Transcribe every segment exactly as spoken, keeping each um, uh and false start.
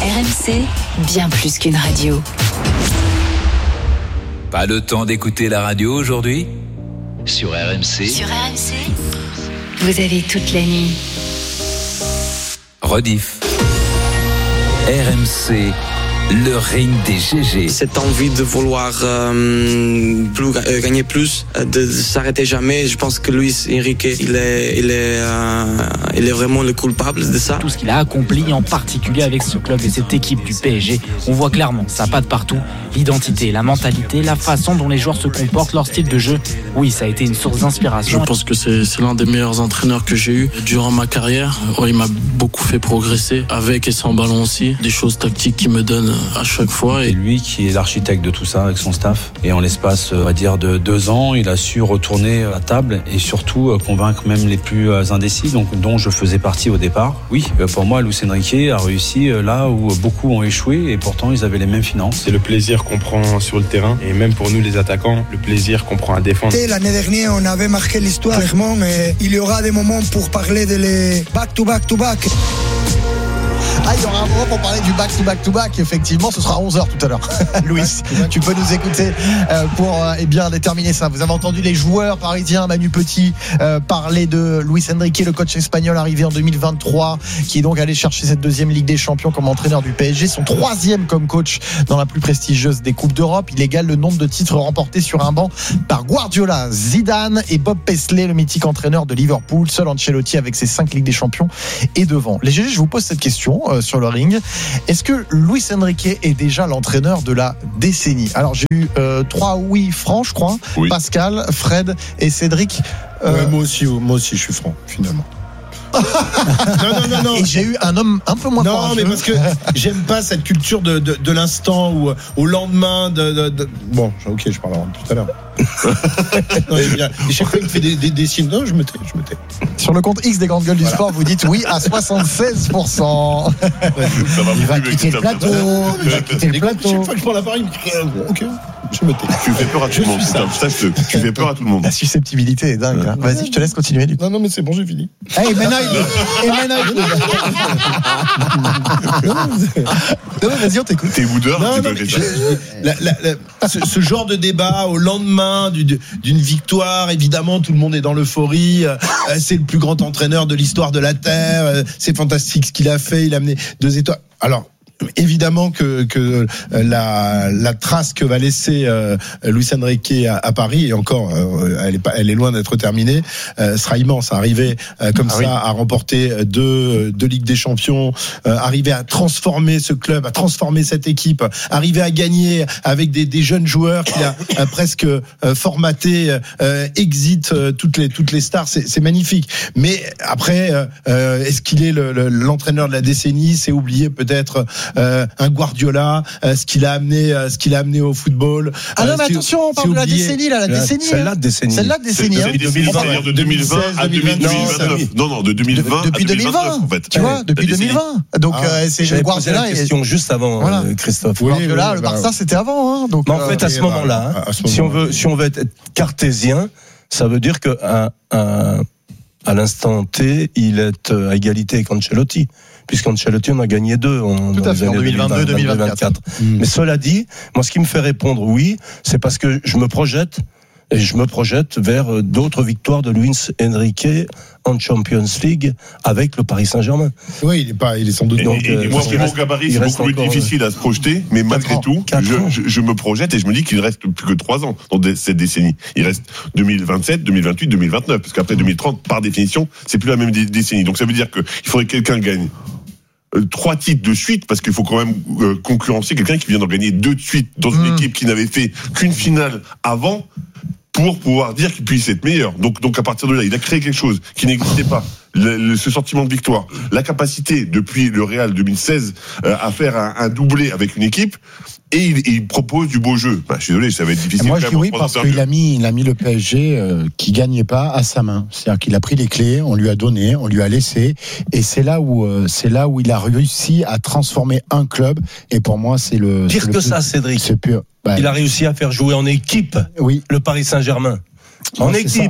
R M C, bien plus qu'une radio. Pas le temps d'écouter la radio aujourd'hui ? Sur R M C. Sur R M C, vous avez toute la nuit. Rediff. R M C. Le ring des G G. Cette envie de vouloir euh, plus, euh, gagner plus, euh, de, de s'arrêter jamais. Je pense que Luis Enrique, il est, il est, euh, il est vraiment le coupable de ça. Tout ce qu'il a accompli, en particulier avec ce club et cette équipe du P S G, on voit clairement ça patte partout. L'identité, la mentalité, la façon dont les joueurs se comportent, leur style de jeu. Oui, ça a été une source d'inspiration. Je pense que c'est, c'est l'un des meilleurs entraîneurs que j'ai eu durant ma carrière. Ouais, il m'a beaucoup fait progresser, avec et sans ballon aussi. Des choses tactiques qui me donnent à chaque fois. C'est lui qui est l'architecte de tout ça avec son staff. Et en l'espace, on va dire, de deux ans, il a su retourner la table et surtout convaincre même les plus indécis, donc, dont je faisais partie au départ. Oui, pour moi, Luis Enrique a réussi là où beaucoup ont échoué et pourtant ils avaient les mêmes finances. C'est le plaisir qu'on prend sur le terrain et même pour nous les attaquants, le plaisir qu'on prend à défendre. Et l'année dernière, on avait marqué l'histoire clairement, mais il y aura des moments pour parler de les back to back to back. Ah, il y aura un moment pour parler du back to back to back. Effectivement, ce sera à onze heures tout à l'heure. Louis, tu peux nous écouter euh, pour euh, eh bien déterminer ça. Vous avez entendu les joueurs parisiens, Manu Petit euh, parler de Luis Enrique, le coach espagnol arrivé en deux mille vingt-trois, qui est donc allé chercher cette deuxième Ligue des Champions comme entraîneur du P S G, son troisième comme coach dans la plus prestigieuse des Coupes d'Europe. Il égale le nombre de titres remportés sur un banc par Guardiola, Zidane et Bob Paisley, le mythique entraîneur de Liverpool. Seul Ancelotti avec ses cinq Ligues des Champions est devant. Les G G, je vous pose cette question euh, sur le ring. Est-ce que Luis Enrique est déjà l'entraîneur de la décennie? Alors j'ai eu euh, trois oui francs, je crois. Oui. Pascal, Fred et Cédric. Euh... Ouais, moi aussi, moi aussi, je suis franc finalement. non, non, non, non. Et j'ai eu un homme un peu moins non, courageux. Non, mais parce que j'aime pas cette culture de, de, de l'instant ou au lendemain de, de, de... Bon, ok, je parlerai tout à l'heure. non, bien. Et chaque fois qu'il fait des, des, des signes, non, je me tais, je me tais. Sur le compte X des grandes gueules du voilà. sport, vous dites oui à soixante-seize pour cent. Il va quitter le plateau. Il va quitter le plateau. Chaque fois que je prends la parole, il me dit ok, je me tais. Tu fais peur à tout le monde. Sache-le. Tu fais peur à tout le monde. La susceptibilité est dingue. Hein. Vas-y, je te laisse continuer. Du coup. Non, non, mais c'est bon, j'ai fini. Hey, maintenant, il... Et maintenant, il... non, vas-y, on t'écoute. T'es boudeur. Non, non, je, la, la, la, ce, ce genre de débat au lendemain du, d'une victoire, évidemment, tout le monde est dans l'euphorie. Euh, c'est le plus grand entraîneur de l'histoire de la Terre. Euh, c'est fantastique ce qu'il a fait. Il a amené deux étoiles. Alors. Évidemment que, que la, la trace que va laisser euh, Luis Enrique à, à Paris, et encore, euh, elle est pas, elle est loin d'être terminée, euh, sera immense. Arriver euh, comme ah, ça oui. à remporter deux, deux Ligues des Champions, euh, arriver à transformer ce club, à transformer cette équipe, arriver à gagner avec des, des jeunes joueurs qu'il a euh, presque euh, formaté, euh, exit euh, toutes les toutes les stars, c'est, c'est magnifique. Mais après, euh, est-ce qu'il est le, le, l'entraîneur de la décennie? C'est oublié peut-être. Euh, un Guardiola, euh, ce qu'il a amené, euh, ce qu'il a amené au football. Ah non, mais attention, on parle de la décennie là, la décennie. Celle-là de décennie. Celle-là de décennie. C'est, c'est, c'est, c'est-à-dire de deux mille vingt à deux mille vingt-neuf. Non, non, de deux mille vingt depuis à deux mille vingt-neuf en fait. Tu vois, depuis deux mille vingt. Donc ah, euh, c'est j'avais posé la question et... juste avant, voilà. euh, Christophe. Oui, Guardiola, oui, le Barça, bah, c'était avant. Hein, donc mais en fait, à ce moment-là, bah, hein, ce si on veut, si on veut être cartésien, ça veut dire que un, un, à l'instant T, il est à égalité avec Ancelotti. Puisqu'Ancelotti on a gagné deux en, Tout à fait, en deux mille vingt-deux deux mille vingt-quatre. Mmh. Mais cela dit, moi ce qui me fait répondre oui, c'est parce que je me projette et je me projette vers d'autres victoires de Luis Enrique en Champions League avec le Paris Saint-Germain. Oui, il est pas, il est sans doute. Et, donc, et, et moi, pour mon gabarit, c'est beaucoup plus difficile à se projeter, mais malgré ans, tout, je, je, je me projette et je me dis qu'il reste plus que trois ans dans cette décennie. Il reste deux mille vingt-sept, deux mille vingt-huit, deux mille vingt-neuf, parce qu'après deux mille trente, par définition, c'est plus la même décennie. Donc ça veut dire qu'il faudrait que quelqu'un gagne Euh, trois titres de suite, parce qu'il faut quand même euh, concurrencer quelqu'un qui vient d'en gagner deux de suite dans une mmh. équipe qui n'avait fait qu'une finale avant pour pouvoir dire qu'il puisse être meilleur. Donc, donc à partir de là, il a créé quelque chose qui n'existait pas. Le, le, ce sentiment de victoire, la capacité depuis le Real deux mille seize euh, à faire un, un doublé avec une équipe. Et il, il propose du beau jeu. Bah, je suis désolé, ça va être difficile. Moi, je dis oui parce qu'il a mis, il a mis le P S G euh, qui gagnait pas à sa main. C'est-à-dire qu'il a pris les clés, on lui a donné, on lui a laissé, et c'est là où, euh, c'est là où il a réussi à transformer un club. Et pour moi, c'est le pire c'est le que plus, ça, Cédric. C'est pur. Bah, il a réussi à faire jouer en équipe. Oui. Le Paris Saint-Germain. En non, équipe.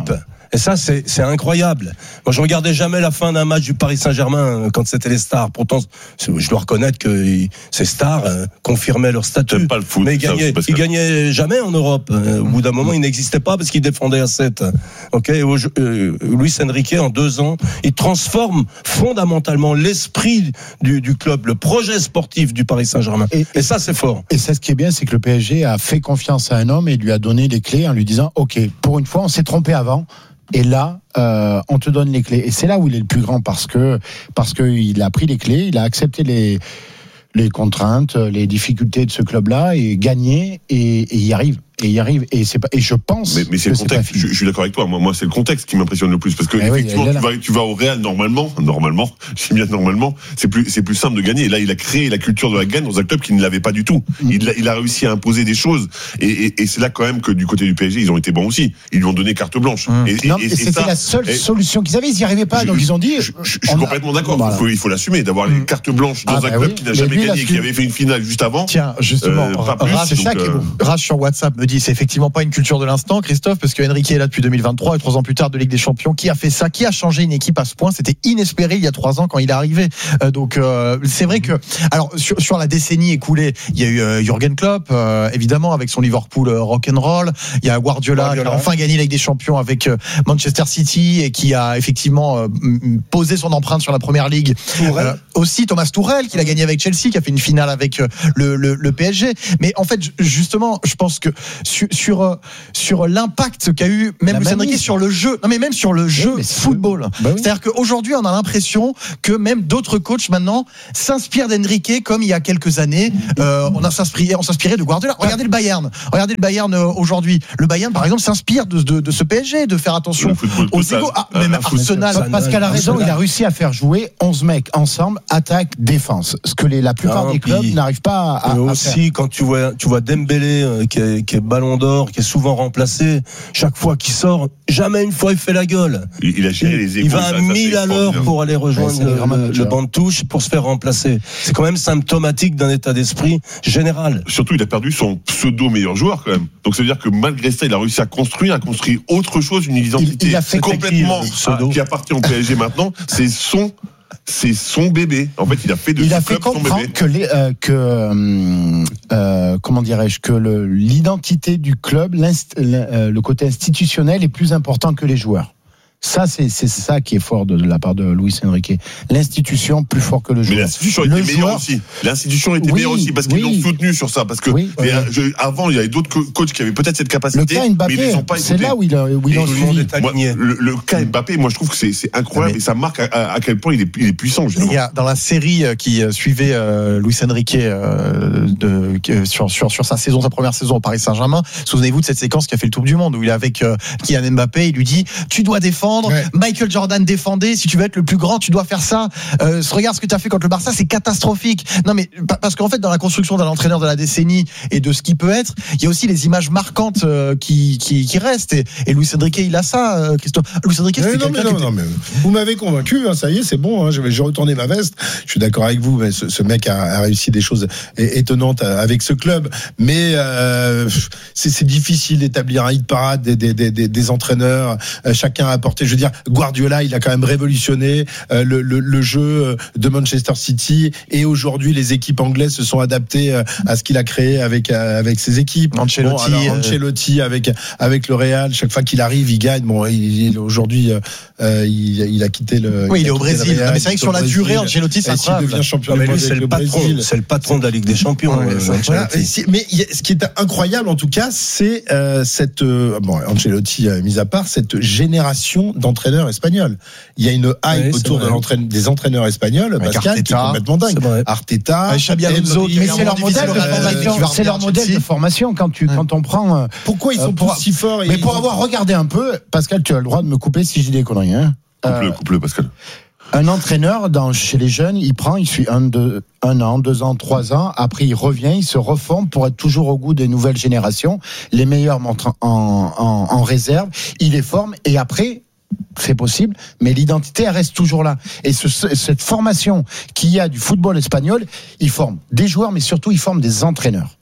Et ça, c'est, c'est incroyable. Moi, je regardais jamais la fin d'un match du Paris Saint-Germain quand c'était les stars. Pourtant, je dois reconnaître que ces stars euh, confirmaient leur statut. Pas le foot, mais ils gagnaient, ça, ils gagnaient jamais en Europe. Euh, au bout d'un moment, ils n'existaient pas parce qu'ils défendaient à sept. Ok, euh, Luis Enrique, en deux ans, il transforme fondamentalement l'esprit du, du club, le projet sportif du Paris Saint-Germain. Et, et ça, c'est fort. Et ça, ce qui est bien, c'est que le P S G a fait confiance à un homme et lui a donné les clés en lui disant, OK, pour une fois, on s'est trompé avant. Et là, euh, on te donne les clés. Et c'est là où il est le plus grand parce que parce que il a pris les clés, il a accepté les les contraintes, les difficultés de ce club-là et gagné et, et y arrive. Et y arrive. Et c'est pas. Et je pense. Mais, mais c'est que le contexte. C'est je, je suis d'accord avec toi. Moi, moi, c'est le contexte qui m'impressionne le plus parce que eh effectivement, oui, tu vas, tu vas au Real normalement, normalement, j'aime bien normalement, c'est plus, c'est plus simple de gagner. Et là, il a créé la culture de la gagne dans un club qui ne l'avait pas du tout. Mm. Il, a, il a réussi à imposer des choses. Et, et, et c'est là quand même que du côté du P S G, ils ont été bons aussi. Ils lui ont donné carte blanche. Mm. Et, non, et, et, et c'était ça, la seule et, solution qu'ils avaient. Ils n'y arrivaient pas, je, donc ils ont dit. Je, je, je suis complètement a... d'accord. Voilà. Il faut, il faut l'assumer d'avoir mm. les cartes blanches dans ah, un bah club oui. qui n'a jamais gagné, qui avait fait une finale juste avant. Tiens, justement, euh, Rach, c'est ça qui est bon. Rach sur WhatsApp me dit, c'est effectivement pas une culture de l'instant, Christophe, parce que Enrique est là depuis deux mille vingt-trois et trois ans plus tard de Ligue des Champions. Qui a fait ça? Qui a changé une équipe à ce point? C'était inespéré il y a trois ans quand il est arrivé. Euh, donc euh, c'est vrai que, alors sur, sur la décennie écoulée, il y a eu euh, Jürgen Klopp, euh, évidemment avec son Liverpool euh, rock'n'roll. Il y a Guardiola, Guardiola qui a enfin gagné la Ligue des Champions avec euh, Manchester City et qui a effectivement euh, posé son empreinte sur la Première Ligue. Euh, aussi Thomas Tuchel qui l'a gagné avec Chelsea, qui a fait une finale avec euh, le, le, le P S G. Mais en fait, justement, je pense que sur, sur euh, sur l'impact qu'a eu même Luis Enrique sur le jeu, non mais même sur le jeu oui, football. Bah oui. C'est-à-dire qu'aujourd'hui, on a l'impression que même d'autres coachs maintenant s'inspirent d'Enrique comme il y a quelques années. Euh, on a s'inspiré, on s'inspirait de Guardiola. Regardez le Bayern. Regardez le Bayern aujourd'hui. Le Bayern, par exemple, s'inspire de, de, de ce P S G, de faire attention aux égos. Ah, même Arsenal. Pascal a raison. Il a réussi à faire jouer onze mecs ensemble, attaque, défense. Ce que les, la plupart non, des clubs puis, n'arrivent pas à, à aussi, faire. Quand tu vois, tu vois Dembélé euh, qui, est, qui est Ballon d'Or, qui est souvent remplacé. Chaque fois qu'il sort, jamais une fois il fait la gueule. Il, il a géré il, les égos. Il va à mille à l'heure pour aller rejoindre ouais, le, le, le banc de touche pour se faire remplacer. C'est quand même symptomatique d'un état d'esprit général. Surtout, il a perdu son pseudo meilleur joueur quand même. Donc ça veut dire que malgré ça, il a réussi à construire, à construire autre chose, une identité il, il a fait complètement à, qui appartient au P S G maintenant. C'est son c'est son bébé. En fait, il a fait de il ce a fait club son bébé. Que, les, euh, que euh, euh, comment dirais-je que le, l'identité du club, euh, le côté institutionnel est plus important que les joueurs. Ça, c'est, c'est ça qui est fort de, de la part de Luis Enrique. L'institution plus fort que le joueur. Mais l'institution était meilleure joueur... aussi. L'institution était oui, meilleure aussi parce qu'ils oui. l'ont soutenu sur ça. Parce que oui, oui. Je, avant, il y avait d'autres coachs qui avaient peut-être cette capacité, le cas Mbappé, mais ils les ont pas écoutés. C'est là où il a, où il en suivi. Moi, le, le cas Mbappé, moi, je trouve que c'est, c'est incroyable mais... et ça marque à, à quel point il est, il est puissant. Il y a dans la série qui suivait euh, Luis Enrique euh, de, euh, sur, sur, sur sa saison, sa première saison au Paris Saint-Germain. Souvenez-vous de cette séquence qui a fait le tour du monde où il est avec euh, Kylian Mbappé. Il lui dit: tu dois défendre. Ouais. Michael Jordan défendait, si tu veux être le plus grand, tu dois faire ça. Euh, regarde ce que tu as fait contre le Barça, c'est catastrophique. Non mais parce qu'en fait dans la construction d'un entraîneur de la décennie et de ce qui peut être, il y a aussi les images marquantes euh, qui, qui qui restent et, et Luis Enrique il a ça. Euh, Christophe, Luis Enrique c'est non, mais non, était... non mais vous m'avez convaincu, hein, ça y est, c'est bon. Hein, je vais, je vais retourner ma veste. Je suis d'accord avec vous, mais ce, ce mec a, a réussi des choses étonnantes avec ce club. Mais euh, c'est, c'est difficile d'établir un hit parade des, des, des, des, des entraîneurs. Euh, chacun a apporté. Je veux dire, Guardiola il a quand même révolutionné euh, le, le, le jeu de Manchester City et aujourd'hui les équipes anglaises se sont adaptées euh, à ce qu'il a créé avec euh, avec ses équipes. Ancelotti, bon, alors, Ancelotti avec avec le Real, chaque fois qu'il arrive, il gagne. Bon, il, il, aujourd'hui, euh, il, il a quitté le. Oui, il, il est au Brésil. Real, mais c'est vrai que sur la durée, Ancelotti, c'est incroyable. Il devient champion du monde. C'est le patron. C'est le patron de la Ligue des Champions. Ouais, euh, voilà, mais ce qui est incroyable en tout cas, c'est euh, cette euh, bon, Ancelotti euh, mis à part, cette génération d'entraîneurs espagnols. Il y a une hype oui, autour de l'entraîne, des entraîneurs espagnols, avec Pascal, Arteta, qui est complètement dingue. Arteta, Xabi Alonso, mais c'est leur modèle de formation. C'est leur modèle de formation quand tu, quand on prend. Pourquoi ils sont tous si forts? Mais pour avoir regardé un peu, Pascal, tu as le droit de me couper si j'ai des conneries. Hein. Coupe-le, coupe-le, Pascal. Un entraîneur dans, chez les jeunes, il prend, il suit un, deux, un an, deux ans, trois ans. Après, il revient, il se reforme pour être toujours au goût des nouvelles générations. Les meilleurs montrent en, en, en réserve. Il les forme et après, c'est possible, mais l'identité elle reste toujours là. Et ce, cette formation qu'il y a du football espagnol, il forme des joueurs, mais surtout il forme des entraîneurs.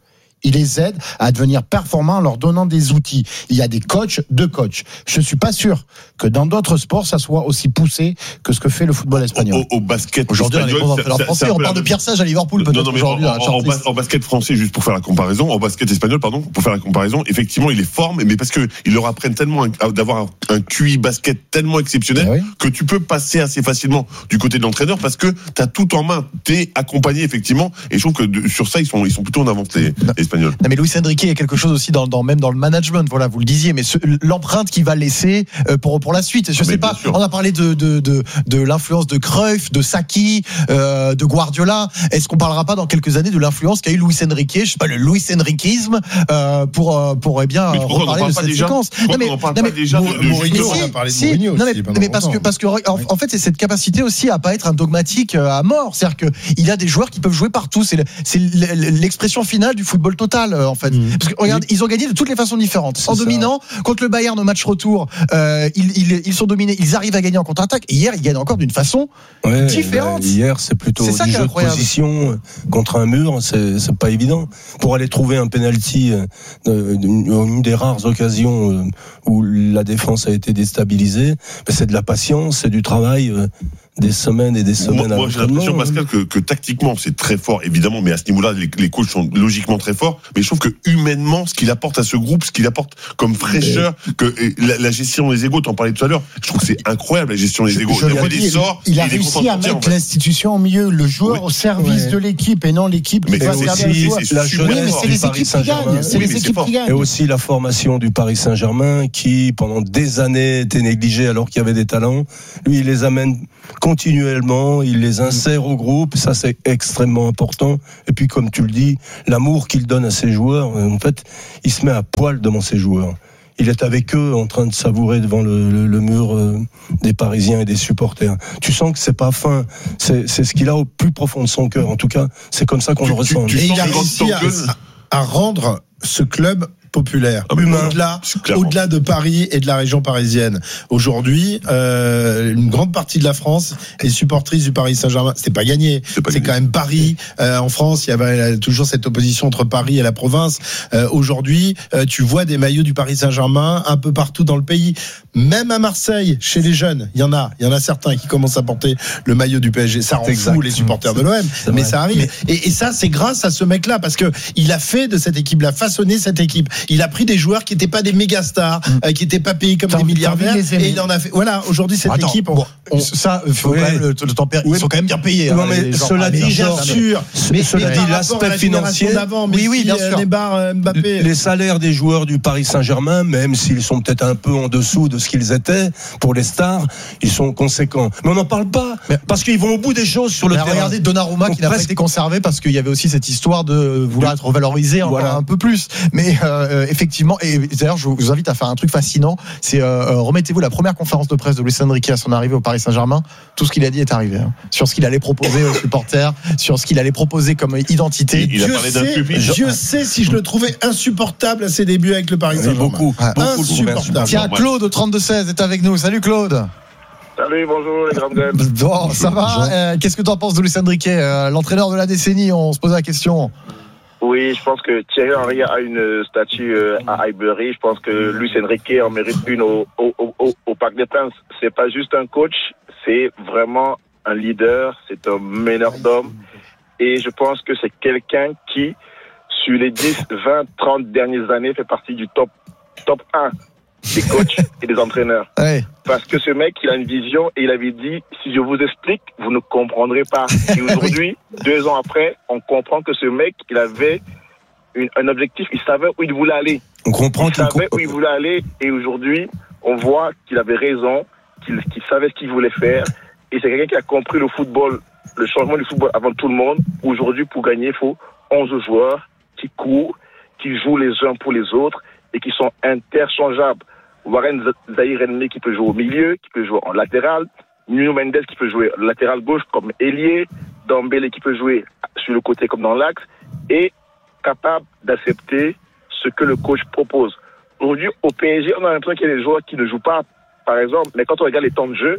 il les aide à devenir performants en leur donnant des outils. Il y a des coachs, deux coachs. Je suis pas sûr que dans d'autres sports, ça soit aussi poussé que ce que fait le football espagnol. Au, au basket aujourd'hui, espagnol, on, est français, on parle de Pierre Sage à Liverpool, peut-être non, non, mais aujourd'hui. En, en, en, bas, en basket français, juste pour faire la comparaison, en basket espagnol, pardon, pour faire la comparaison, effectivement, il est fort, mais parce que ils leur apprennent tellement un, d'avoir un, un Q I basket tellement exceptionnel oui. que tu peux passer assez facilement du côté de l'entraîneur parce que tu as tout en main, t'es accompagné effectivement, et je trouve que de, sur ça ils sont ils sont plutôt en avance les, les Espagnols. Non, mais Luis Enrique, il y a quelque chose aussi dans, dans même dans le management, voilà, vous le disiez, mais ce, l'empreinte qu'il va laisser euh, pour pour la suite. Je ah, sais pas, sûr. On a parlé de de de, de l'influence de Cruyff, de Saki, euh, de Guardiola. Est-ce qu'on parlera pas dans quelques années de l'influence qu'a eu Luis Enrique, je sais pas, le Luis Enriquisme euh, pour pour eh bien reparler de cette déjà séquence. Non mais on parle pas déjà de Mourinho, on a parlé de Mourinho aussi. Non mais, mais parce que parce que en, en fait c'est cette capacité aussi à pas être un dogmatique à mort, c'est-à-dire que il y a des joueurs qui peuvent jouer partout, c'est le, c'est l'expression finale du football total en fait. Mmh. Parce que regarde, oui. Ils ont gagné de toutes les façons différentes. C'est en ça. Dominant contre le Bayern au match retour, euh, ils, ils ils sont dominés, ils arrivent à gagner en contre-attaque. Et hier ils gagnent encore d'une façon ouais, différente. Bah, hier c'est plutôt c'est du jeu incroyable. De position contre un mur, c'est c'est pas évident pour aller trouver un penalty, euh, une, une des rares occasions euh, où la défense a été déstabilisée. Mais c'est de la patience, c'est du travail. Euh, des semaines et des semaines. Moi, moi j'ai l'impression, Pascal, que, que tactiquement c'est très fort, évidemment, mais à ce niveau-là, les, les coachs sont logiquement très forts. Mais je trouve que humainement, ce qu'il apporte à ce groupe, ce qu'il apporte comme fraîcheur, que la, la gestion des égos, t'en parlais tout à l'heure, je trouve que c'est incroyable la gestion des égos. Il, il, sort, il a réussi à mettre en fait. l'institution au milieu, le joueur oui. au service ouais. de l'équipe et non l'équipe qui va servir le joueur. La oui, mais c'est les équipes qui gagnent. C'est les équipes qui gagnent. Et aussi la formation du Paris Saint-Germain qui, pendant des années, était négligée alors qu'il y avait des talents. Lui, il les amène continuellement, il les insère au groupe, ça c'est extrêmement important. Et puis comme tu le dis, l'amour qu'il donne à ses joueurs, en fait, il se met à poil devant ses joueurs. Il est avec eux en train de savourer devant le, le, le mur euh, des Parisiens et des supporters. Tu sens que c'est pas fin, c'est, c'est ce qu'il a au plus profond de son cœur. En tout cas, c'est comme ça qu'on tu, le ressent. Tu, tu et il a réussi à, à rendre ce club populaire, ah au-delà, au-delà de Paris et de la région parisienne. Aujourd'hui, euh, une grande partie de la France est supportrice du Paris Saint-Germain. C'est pas gagné, c'est, pas c'est gagné. Quand même Paris. Euh, en France, il y avait toujours cette opposition entre Paris et la province. Euh, aujourd'hui, euh, tu vois des maillots du Paris Saint-Germain un peu partout dans le pays. Même à Marseille, chez les jeunes, il y en a, il y en a certains qui commencent à porter le maillot du P S G. Ça rend exact. fou les supporters de l'O M, c'est mais vrai. Ça arrive. Mais... Et, et ça, c'est grâce à ce mec-là, parce que il a fait de cette équipe, il a façonné cette équipe. Il a pris des joueurs qui n'étaient pas des méga stars, mmh. euh, qui n'étaient pas payés comme t'as, des milliardaires, et il en a fait. Voilà, aujourd'hui cette Attends, équipe, on, on, ça, faut oui. quand même le, le tempér... oui. Ils sont quand même bien payés. Non, hein, mais cela dit, bien sûr. Mais cela dit, l'aspect financier. Oui, oui, bien sûr. Neymar, Mbappé. Les salaires des joueurs du Paris Saint-Germain, même s'ils sont peut-être un peu en dessous de ce qu'ils étaient pour les stars, ils sont conséquents. Mais on n'en parle pas parce qu'ils vont au bout des choses sur le terrain. Regardez Donnarumma qui n'a pas été conservé parce qu'il y avait aussi cette histoire de vouloir être revalorisé encore un peu plus. Mais effectivement. Et d'ailleurs, je vous invite à faire un truc fascinant. C'est euh, remettez-vous la première conférence de presse de Luis Enrique à son arrivée au Paris Saint-Germain. Tout ce qu'il a dit est arrivé. Hein. Sur ce qu'il allait proposer aux supporters, sur ce qu'il allait proposer comme identité. Il, il a Dieu parlé sait, d'un pupitre. Dieu sait si je le trouvais insupportable à ses débuts avec le Paris Saint-Germain. Beaucoup, ah, beaucoup, insupportable. Tiens, Claude au trente-deux seize est avec nous. Salut Claude. Salut, bonjour les grandes gueules. Bon, ça va. Euh, qu'est-ce que tu en penses de Luis Enrique, euh, l'entraîneur de la décennie? On se posait la question. Oui, je pense que Thierry Henry a une statue à Highbury. Je pense que Luis Enrique en mérite une au, au, au, au Parc des Princes. C'est pas juste un coach, c'est vraiment un leader, c'est un meneur d'hommes. Et je pense que c'est quelqu'un qui, sur les dix, vingt, trente dernières années, fait partie du top, top un des coachs et des entraîneurs. Ouais. Parce que ce mec, il a une vision et il avait dit, si je vous explique, vous ne comprendrez pas. Et aujourd'hui, deux ans après, on comprend que ce mec, il avait une, un objectif, il savait où il voulait aller. On comprend il qu'il savait comp... où il voulait aller et aujourd'hui, on voit qu'il avait raison, qu'il, qu'il savait ce qu'il voulait faire. Et c'est quelqu'un qui a compris le football, le changement du football avant tout le monde. Aujourd'hui, pour gagner, il faut onze joueurs qui courent, qui jouent les uns pour les autres et qui sont interchangeables. Warren Zaïre-Emery qui peut jouer au milieu, qui peut jouer en latéral, Nuno Mendes qui peut jouer latéral gauche comme ailier, Dembélé qui peut jouer sur le côté comme dans l'axe, et capable d'accepter ce que le coach propose. Aujourd'hui, au P S G, on a l'impression qu'il y a des joueurs qui ne jouent pas, par exemple, mais quand on regarde les temps de jeu,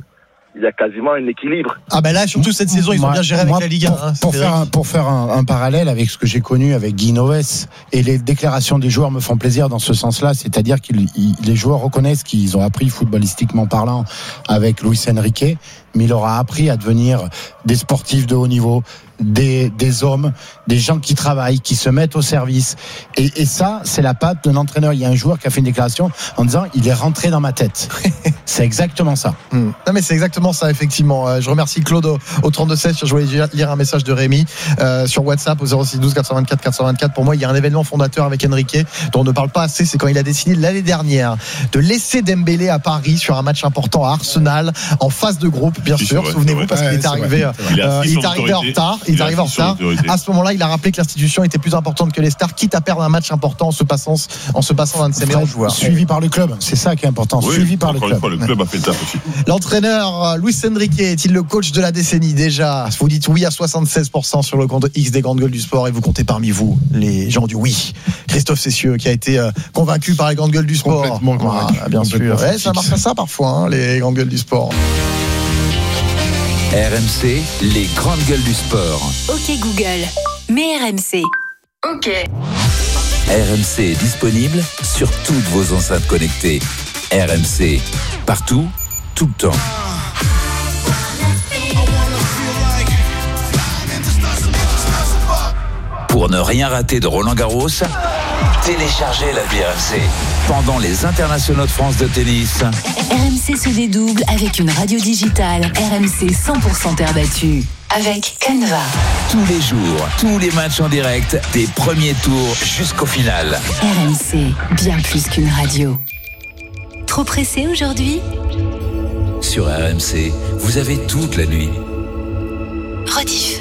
il y a quasiment un équilibre. Ah ben là, surtout cette saison, ils ont Moi- bien géré moi, avec la Ligue un. Pour, hein, pour c'est faire, vrai. un, pour faire un, un parallèle avec ce que j'ai connu avec Guy Noves, et les déclarations des joueurs me font plaisir dans ce sens-là, c'est-à-dire que les joueurs reconnaissent qu'ils ont appris footballistiquement parlant avec Luis Enrique, mais il leur a appris à devenir des sportifs de haut niveau, des, des hommes, des gens qui travaillent, qui se mettent au service. Et, et ça, c'est la patte d'un entraîneur. Il y a un joueur qui a fait une déclaration en disant « il est rentré dans ma tête ». C'est exactement ça. Hmm. Non mais c'est exactement ça effectivement. Euh, je remercie Claude au, au trente-deux seize. Je voulais lire un message de Rémi euh, sur WhatsApp au zéro six douze quatre cent vingt-quatre quatre cent vingt-quatre. Pour moi, il y a un événement fondateur avec Enrique dont on ne parle pas assez. C'est quand il a décidé l'année dernière de laisser Dembélé à Paris sur un match important à Arsenal en phase de groupe, bien Si, sûr. c'est vrai, Souvenez-vous c'est parce vrai. qu'il est Ouais, arrivé, c'est vrai. Il est euh, assis il sur est arrivé en l'autorité. retard. Il Il est est arrivé en assis sur retard. l'autorité. À ce moment-là, il a rappelé que l'institution était plus importante que les stars, quitte à perdre un match important en se passant en se passant d'un de ses meilleurs joueurs. Suivi par le club, c'est ça qui est important. Oui, Suivi par le encore club. une fois, le club a fait le taf aussi. L'entraîneur Luis Enrique est-il le coach de la décennie déjà? Vous dites oui à soixante-seize pour cent sur le compte X des grandes gueules du sport et vous comptez parmi vous les gens du oui. Christophe Cessieux qui a été euh, convaincu par les grandes gueules du sport. Complètement convaincu. Ah, bien sûr. Complètement Ouais, ça marche à ça parfois, hein, les grandes gueules du sport. R M C, les grandes gueules du sport. Ok Google, mets R M C. Ok. R M C est disponible sur toutes vos enceintes connectées. R M C, partout, tout le temps. Pour ne rien rater de Roland Garros, téléchargez l'appli R M C. Pendant les internationaux de France de tennis, R M C se dédouble avec une radio digitale. R M C cent pour cent terre battue. Avec Canva. tous les jours, tous les matchs en direct, des premiers tours jusqu'au final. R M C, bien plus qu'une radio. Trop pressé aujourd'hui? Sur R M C, vous avez toute la nuit. Rediff.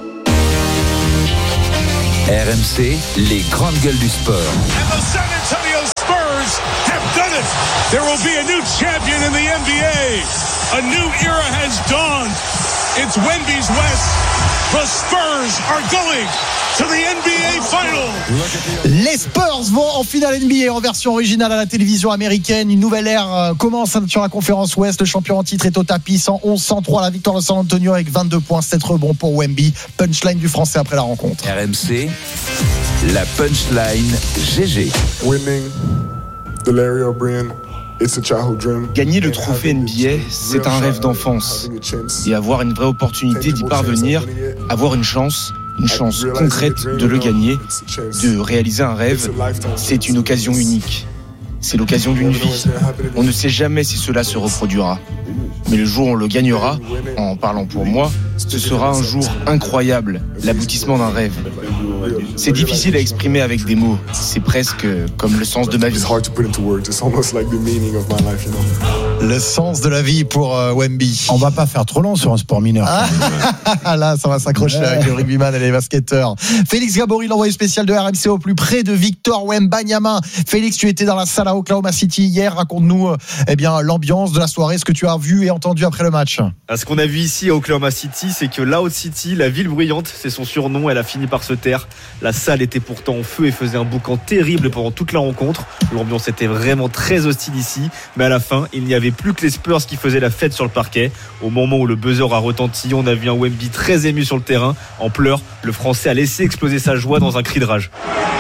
R M C, les grandes gueules du sport. And the San Antonio Spurs have done it. There will be a new champion in the N B A. A new era has dawned. It's Wemby's West. The Spurs are going to the N B A Final. Les Spurs vont en finale N B A en version originale à la télévision américaine. Une nouvelle ère euh, commence sur la conférence Ouest. Le champion en titre est au tapis. cent onze cent trois la victoire de San Antonio avec vingt-deux points, sept rebonds pour Wemby. Punchline du français après la rencontre. R M C, la punchline G G. Winning the Larry O'Brien. Gagner le trophée N B A, c'est un rêve d'enfance. Et avoir une vraie opportunité d'y parvenir, avoir une chance, une chance concrète de le gagner, de réaliser un rêve, c'est une occasion unique. C'est l'occasion d'une vie. On ne sait jamais si cela se reproduira. Mais le jour où on le gagnera, en parlant pour moi, ce sera un jour incroyable, l'aboutissement d'un rêve. C'est difficile à exprimer avec des mots. C'est presque comme le sens de ma vie. Le sens de la vie pour euh, Wemby. On va pas faire trop long sur un sport mineur. Ah, là, ça va s'accrocher ouais. avec le rugbyman et les basketteurs. Félix Gabory, l'envoyé spécial de R M C au plus près de Victor Wembanyama. Félix, tu étais dans la salle à Oklahoma City hier. Raconte-nous euh, eh bien, l'ambiance de la soirée, ce que tu as vu et entendu après le match. Ce qu'on a vu ici à Oklahoma City, c'est que Loud City, la ville bruyante, c'est son surnom, elle a fini par se taire. La salle était pourtant en feu et faisait un boucan terrible pendant toute la rencontre. L'ambiance était vraiment très hostile ici, mais à la fin, il n'y avait plus que les Spurs qui faisaient la fête sur le parquet. Au moment où le buzzer a retenti, on a vu un Wemby très ému sur le terrain. En pleurs, le Français a laissé exploser sa joie dans un cri de rage.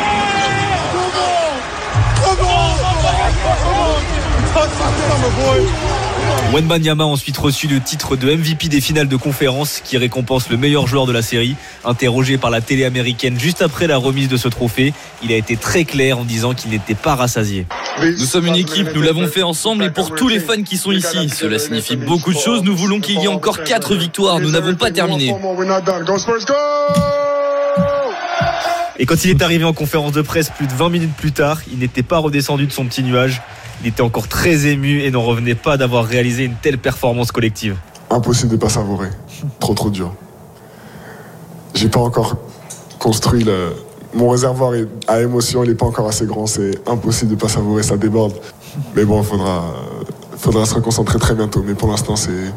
Wembanyama a ensuite reçu le titre de M V P des finales de conférence qui récompense le meilleur joueur de la série. Interrogé par la télé américaine juste après la remise de ce trophée, il a été très clair en disant qu'il n'était pas rassasié. Nous sommes une équipe, nous l'avons fait ensemble et pour tous les fans qui sont ici, cela signifie beaucoup de choses. Nous voulons qu'il y ait encore quatre victoires, nous n'avons pas terminé. Et quand il est arrivé en conférence de presse plus de vingt minutes plus tard, il n'était pas redescendu de son petit nuage. Il était encore très ému et n'en revenait pas d'avoir réalisé une telle performance collective. Impossible de ne pas savourer. Trop trop dur. J'ai pas encore construit le... Mon réservoir à émotion, il n'est pas encore assez grand. C'est impossible de ne pas savourer, ça déborde. Mais bon, il faudra... faudra se reconcentrer très bientôt. Mais pour l'instant, c'est...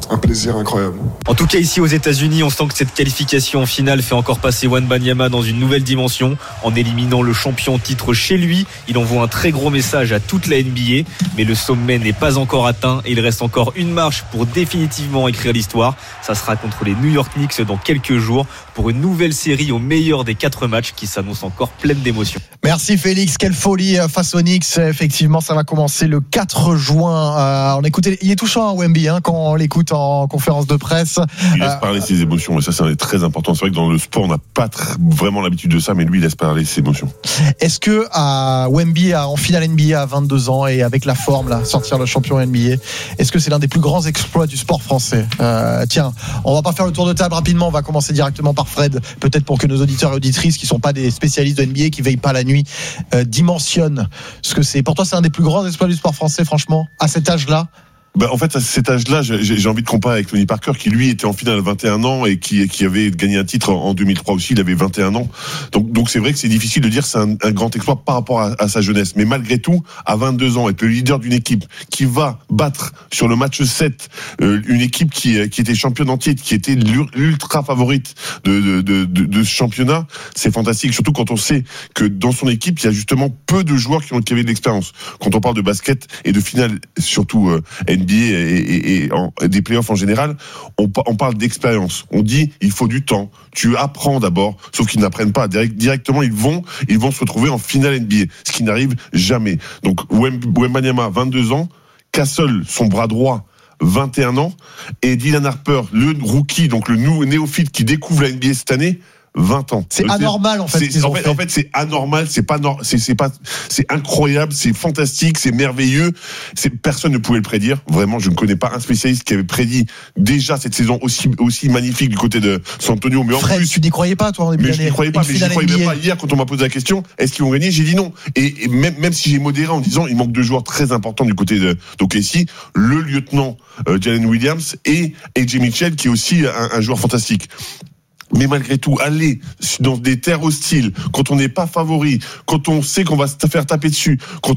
un plaisir incroyable. En tout cas, ici aux États-Unis, on sent que cette qualification en finale fait encore passer Wembanyama dans une nouvelle dimension. En éliminant le champion en titre chez lui, il envoie un très gros message à toute la N B A. Mais le sommet n'est pas encore atteint et il reste encore une marche pour définitivement écrire l'histoire. Ça sera contre les New York Knicks dans quelques jours pour une nouvelle série au meilleur des quatre matchs qui s'annonce encore pleine d'émotions. Merci Félix, quelle folie face aux Knicks. Effectivement, ça va commencer le quatre juin. Euh, on écoutait, il est touchant, hein, Wemby, hein, quand on l'écoute en conférence de presse. Il laisse parler ses émotions et ça, c'est très important. C'est vrai que dans le sport, on n'a pas tr- vraiment l'habitude de ça, mais lui, il laisse parler ses émotions. Est-ce que à Wemby en finale N B A à vingt-deux ans et avec la forme là, sortir le champion N B A, est-ce que c'est l'un des plus grands exploits du sport français? euh, Tiens, on va pas faire le tour de table rapidement. On va commencer directement par Fred, peut-être pour que nos auditeurs et auditrices qui sont pas des spécialistes de N B A, qui veillent pas la nuit, euh, dimensionnent ce que c'est. Pour toi, c'est un des plus grands exploits du sport français, franchement, à cet âge-là? Bah, en fait, à cet âge-là, j'ai, j'ai envie de comparer avec Tony Parker, qui lui était en finale à vingt et un ans et qui, qui avait gagné un titre en deux mille trois aussi. Il avait vingt et un ans. Donc, donc c'est vrai que c'est difficile de dire que c'est un, un grand exploit par rapport à, à sa jeunesse. Mais malgré tout, à vingt-deux ans, être le leader d'une équipe qui va battre sur le match sept euh, une équipe qui, qui était championne en titre, qui était l'ultra favorite de, de, de, de, de ce championnat, c'est fantastique. Surtout quand on sait que dans son équipe, il y a justement peu de joueurs qui ont qui avaient de l'expérience. Quand on parle de basket et de finale, surtout euh, N B A et, et, et en, des playoffs en général, on, on parle d'expérience. On dit il faut du temps. Tu apprends d'abord, sauf qu'ils n'apprennent pas. Direct, directement, ils vont, ils vont se retrouver en finale N B A, ce qui n'arrive jamais. Donc Wembanyama, vingt-deux ans, Castle, son bras droit, vingt et un ans, et Dylan Harper, le rookie, donc le néophyte qui découvre la N B A cette année, vingt ans. C'est anormal en fait. C'est, en, fait, fait. en fait, c'est anormal, c'est pas, c'est, c'est pas, c'est incroyable, c'est fantastique, c'est merveilleux. C'est, personne ne pouvait le prédire. Vraiment, je ne connais pas un spécialiste qui avait prédit déjà cette saison aussi, aussi magnifique du côté de San Antonio. Mais en Fred, plus, tu n'y croyais pas, toi, en début mais d'année. Je n'y croyais pas, mais je n'y croyais même pas hier quand on m'a posé la question. Est-ce qu'ils vont gagner? J'ai dit non. Et, et même, même si j'ai modéré en disant, il manque deux joueurs très importants du côté de d'O K C, le lieutenant euh, Jalen Williams et A J Mitchell, qui est aussi un, un joueur fantastique. Mais malgré tout, aller dans des terres hostiles, quand on n'est pas favori, quand on sait qu'on va se faire taper dessus, quand